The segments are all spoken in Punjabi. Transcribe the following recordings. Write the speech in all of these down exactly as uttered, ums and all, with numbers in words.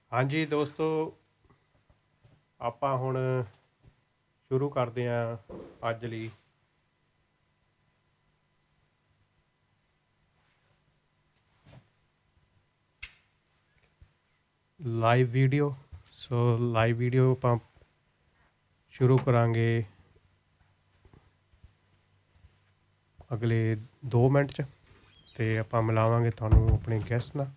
ਹਾਂਜੀ ਦੋਸਤੋ, ਆਪਾਂ ਹੁਣ ਸ਼ੁਰੂ ਕਰਦੇ ਹਾਂ ਅੱਜ ਲਈ live video. So live video ਆਪਾਂ ਸ਼ੁਰੂ ਕਰਾਂਗੇ ਅਗਲੇ ਦੋ ਮਿੰਟ 'ਚ, ਅਤੇ ਆਪਾਂ ਮਿਲਾਵਾਂਗੇ ਤੁਹਾਨੂੰ ਆਪਣੇ ਗੈਸਟ ਨਾਲ।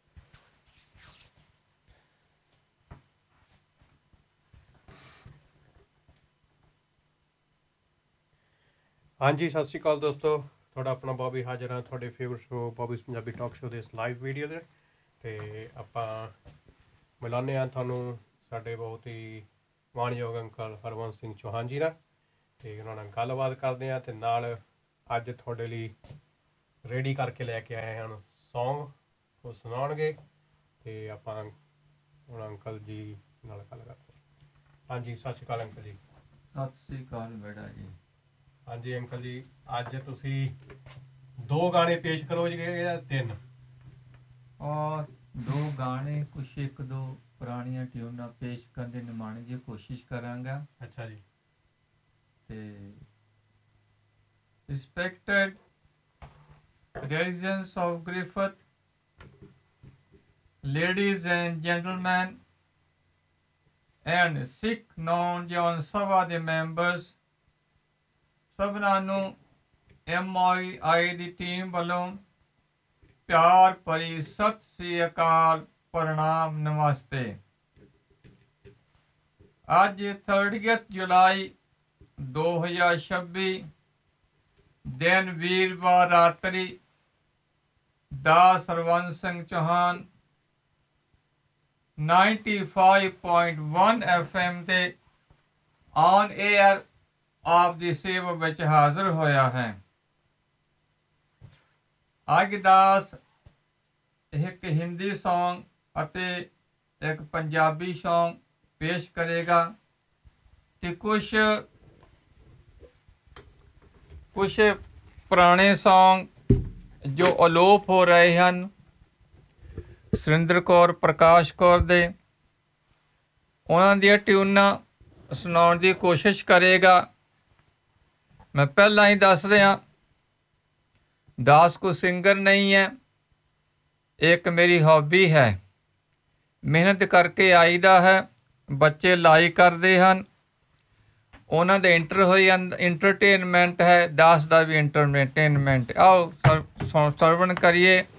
ਹਾਂਜੀ, ਸਤਿ ਸ਼੍ਰੀ ਅਕਾਲ ਦੋਸਤੋ, ਤੁਹਾਡਾ ਆਪਣਾ ਬੋਬੀ ਹਾਜ਼ਰ ਹਾਂ ਤੁਹਾਡੇ favourite show ਬੋਬੀਜ਼ Punjabi talk show ਦੇ ਇਸ ਲਾਈਵ ਵੀਡੀਓ ਦੇ। ਅਤੇ ਆਪਾਂ ਮਿਲਾਉਂਦੇ ਹਾਂ ਤੁਹਾਨੂੰ ਸਾਡੇ ਬਹੁਤ ਹੀ ਮਾਣਯੋਗ ਅੰਕਲ ਹਰਬੰਸ ਸਿੰਘ ਚੌਹਾਨ ਜੀ ਨਾਲ, ਅਤੇ ਉਹਨਾਂ ਨਾਲ ਗੱਲਬਾਤ ਕਰਦੇ ਹਾਂ। ਅਤੇ ਨਾਲ ਅੱਜ ਤੁਹਾਡੇ ਲਈ ਰੈਡੀ ਕਰਕੇ ਲੈ ਕੇ ਆਏ ਹਨ ਸੌਂਗ, ਉਹ ਸੁਣਾਉਣਗੇ ਅਤੇ ਆਪਾਂ ਹੁਣ ਅੰਕਲ ਜੀ ਨਾਲ ਗੱਲ ਕਰਦੇ ਹਾਂ। ਹਾਂਜੀ, ਸਤਿ ਸ਼੍ਰੀ ਅਕਾਲ ਅੰਕਲ ਜੀ। ਸਤਿ ਸ਼੍ਰੀ ਅਕਾਲ ਬੇਟਾ ਜੀ। ਹਾਂਜੀ ਅੰਕਲ ਜੀ, ਅੱਜ ਤੁਸੀਂ ਦੋ ਗਾਣੇ ਪੇਸ਼ ਕਰੋਗੇ ਜਾਂ ਤਿੰਨ? ਔਰ ਦੋ ਗਾਣੇ, ਕੁਛ ਇੱਕ ਦੋ ਪੁਰਾਣੀਆਂ ਟਿਊਨਾਂ ਪੇਸ਼ ਕਰਨ ਦੀ ਨਿਮਾਣੀ ਦੀ ਕੋਸ਼ਿਸ਼ ਕਰਾਂਗਾ। ਅੱਛਾ ਜੀ। ਤੇ respected residents of Griffith, ladies and gentlemen, and Sikh non-John Sabha ਦੇ ਮੈਂਬਰਸ, ਸਭਨਾਂ ਨੂੰ M I I the team ਵੱਲੋਂ ਪਿਆਰ ਭਰੀ ਸਤਿ ਸ੍ਰੀ ਅਕਾਲ, ਪ੍ਰਣਾਮ, ਨਮਸਤੇ। ਅੱਜ ਥਰਟੀਅਥ ਜੁਲਾਈ ਦੋ ਹਜ਼ਾਰ ਛੱਬੀ ਦਿਨ ਵੀਰਵਾਰ ਰਾਤਰੀ ਦਾਸ Harbans Singh Chauhan ninety five point one F M ਤੇ ਔਨ ਏਅਰ ਆਪ ਦੀ ਸੇਵਾ ਵਿੱਚ ਹਾਜ਼ਰ ਹੋਇਆ ਹੈ। ਅੱਜ ਦਾਸ ਇੱਕ ਹਿੰਦੀ ਸੌਂਗ ਅਤੇ ਇੱਕ ਪੰਜਾਬੀ ਸੌਂਗ ਪੇਸ਼ ਕਰੇਗਾ ਤੇ ਕੁਛ ਕੁਛ ਪੁਰਾਣੇ ਸੌਂਗ ਜੋ ਅਲੋਪ ਹੋ ਰਹੇ ਹਨ, ਸੁਰਿੰਦਰ ਕੌਰ, ਪ੍ਰਕਾਸ਼ ਕੌਰ ਦੇ, ਉਹਨਾਂ ਦੀਆਂ ਟਿਊਨਾਂ ਸੁਣਾਉਣ ਦੀ ਕੋਸ਼ਿਸ਼ ਕਰੇਗਾ। ਮੈਂ ਪਹਿਲਾਂ ਹੀ ਦੱਸ ਰਿਹਾ, ਦਾਸ ਕੋ ਸਿੰਗਰ ਨਹੀਂ ਹੈ, ਇੱਕ ਮੇਰੀ ਹੌਬੀ ਹੈ। ਮਿਹਨਤ ਕਰਕੇ ਆਈਦਾ ਹੈ, ਬੱਚੇ ਲਾਈਕ ਕਰਦੇ ਹਨ, ਉਹਨਾਂ ਦੇ ਇੰਟਰ ਹੋਈ ਇੰਟਰਟੇਨਮੈਂਟ ਹੈ, ਦਾਸ ਦਾ ਵੀ ਇੰਟਰਟੇਨਮੈਂਟ। ਆਓ ਸਰਵਣ ਕਰੀਏ